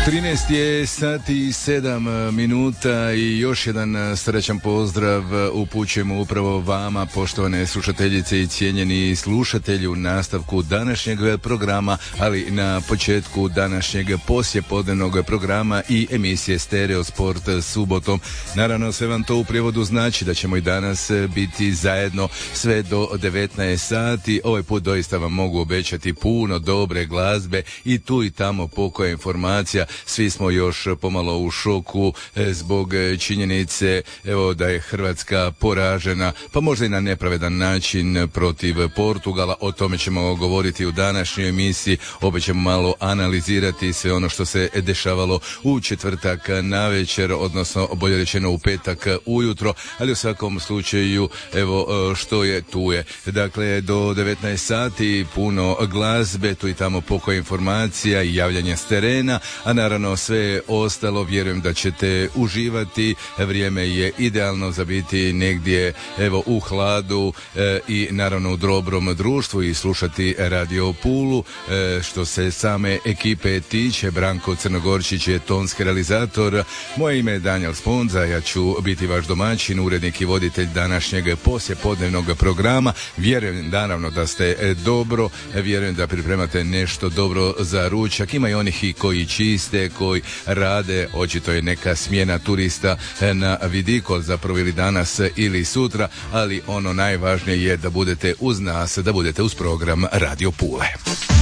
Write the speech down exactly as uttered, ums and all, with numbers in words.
trinaest je sati i sedam minuta i još jedan srećan pozdrav upućujemo upravo vama, poštovane slušateljice i cijenjeni slušatelji, u nastavku današnjeg programa, ali na početku današnjeg poslijepodnevnog programa i emisije Stereo Sport subotom. Naravno, sve vam to u prijevodu znači da ćemo i danas biti zajedno sve do devetnaest sati. Ovaj put doista vam mogu obećati puno dobre glazbe i tu i tamo pokoja informacija. Svi smo još pomalo u šoku e, zbog činjenice evo da je Hrvatska poražena, pa možda i na nepravedan način protiv Portugala. O tome ćemo govoriti u današnjoj emisiji. Opet ćemo malo analizirati sve ono što se dešavalo u četvrtak navečer, odnosno bolje rečeno u petak ujutro, ali u svakom slučaju evo što je tu je. Dakle, do devetnaest sati puno glazbe, tu i tamo pokoja informacija i javljanja s terena, a naravno sve ostalo vjerujem da ćete uživati. Vrijeme je idealno za biti negdje evo u hladu e, i naravno u dobrom društvu i slušati Radio Pulu. E, što se same ekipe tiče, Branko Crnogorčić je tonski realizator, moje ime je Daniel Sponza, ja ću biti vaš domaćin, urednik i voditelj današnjeg poslijepodnevnog programa. Vjerujem naravno da ste dobro, vjerujem da pripremate nešto dobro za ručak. Ima i onih i koji čiste, koji rade, očito je neka smjena turista na vidiku, zapravo ili danas ili sutra, ali ono najvažnije je da budete uz nas, da budete uz program Radio Pule.